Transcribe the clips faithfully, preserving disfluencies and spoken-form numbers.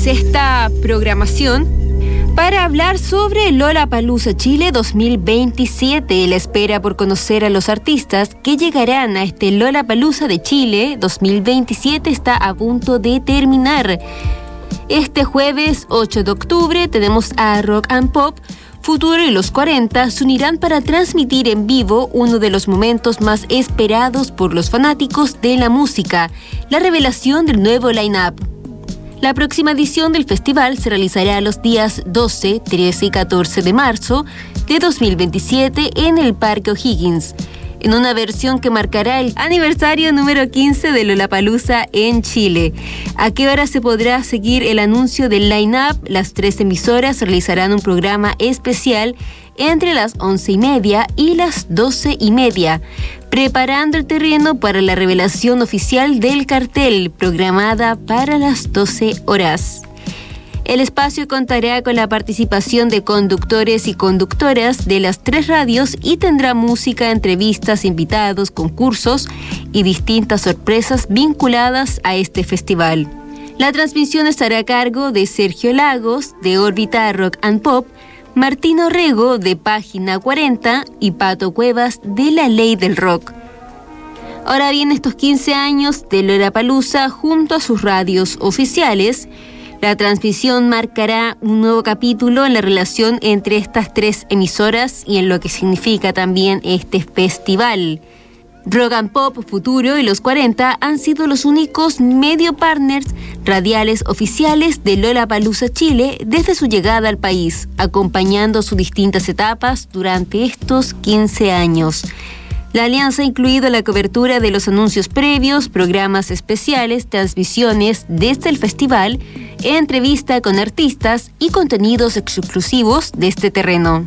abrimos esta programación para hablar sobre Lollapalooza Chile dos mil veintisiete, la espera por conocer a los artistas que llegarán a este Lollapalooza de Chile dos mil veintisiete está a punto de terminar. Este jueves ocho de octubre tenemos a Rock and Pop. Futuro y los cuarenta se unirán para transmitir en vivo uno de los momentos más esperados por los fanáticos de la música, la revelación del nuevo line-up. La próxima edición del festival se realizará los días doce, trece y catorce de marzo de dos mil veintisiete en el Parque O'Higgins, en una versión que marcará el aniversario número quince de Lollapalooza en Chile. ¿A qué hora se podrá seguir el anuncio del line-up? Las tres emisoras realizarán un programa especial entre las once y media y las doce y media, preparando el terreno para la revelación oficial del cartel, programada para las doce horas. El espacio contará con la participación de conductores y conductoras de las tres radios y tendrá música, entrevistas, invitados, concursos y distintas sorpresas vinculadas a este festival. La transmisión estará a cargo de Sergio Lagos, de Órbita Rock and Pop, Martín Orrego, de Página cuarenta y Pato Cuevas, de La Ley del Rock. Ahora bien, estos quince años de Lollapalooza junto a sus radios oficiales, la transmisión marcará un nuevo capítulo en la relación entre estas tres emisoras y en lo que significa también este festival. Rock and Pop, Futuro y los cuarenta han sido los únicos medio partners radiales oficiales de Lollapalooza Chile desde su llegada al país, acompañando sus distintas etapas durante estos quince años. La alianza ha incluido la cobertura de los anuncios previos, programas especiales, transmisiones desde el festival, entrevista con artistas y contenidos exclusivos de este terreno.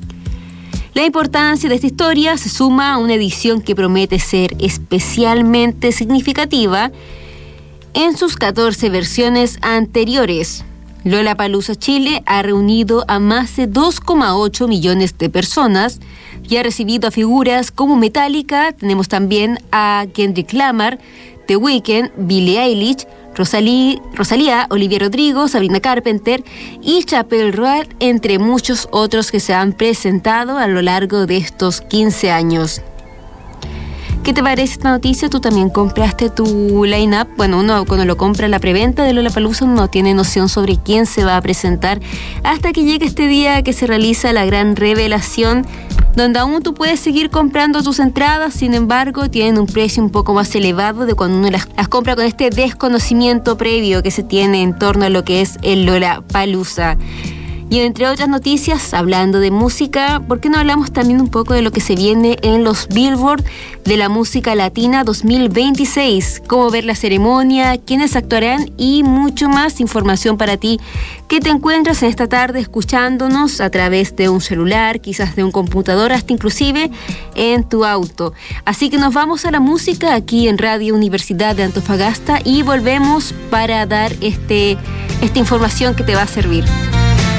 La importancia de esta historia se suma a una edición que promete ser especialmente significativa en sus catorce versiones anteriores. Lollapalooza Chile ha reunido a más de dos coma ocho millones de personas y ha recibido a figuras como Metallica, tenemos también a Kendrick Lamar, The Weeknd, Billie Eilish, Rosalí, Rosalía, Olivia Rodrigo, Sabrina Carpenter y Chappell Roan, entre muchos otros que se han presentado a lo largo de estos quince años. ¿Qué te parece esta noticia? ¿Tú también compraste tu line-up? Bueno, uno cuando lo compra en la preventa de Lollapalooza no tiene noción sobre quién se va a presentar hasta que llegue este día que se realiza la gran revelación, donde aún tú puedes seguir comprando tus entradas, sin embargo, tienen un precio un poco más elevado de cuando uno las, las compra con este desconocimiento previo que se tiene en torno a lo que es el Lollapalooza. Y entre otras noticias, hablando de música, ¿por qué no hablamos también un poco de lo que se viene en los Billboard de la música latina dos mil veintiséis? Cómo ver la ceremonia, quiénes actuarán y mucho más información para ti que te encuentras en esta tarde escuchándonos a través de un celular, quizás de un computador, hasta inclusive en tu auto. Así que nos vamos a la música aquí en Radio Universidad de Antofagasta y volvemos para dar este, esta información que te va a servir.